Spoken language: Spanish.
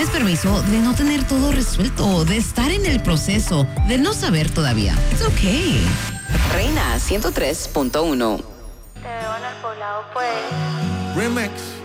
tienes permiso de no tener todo resuelto, de estar en el proceso, de no saber todavía. It's okay. Reina 103.1. Te veo en el poblado, pues. Remix.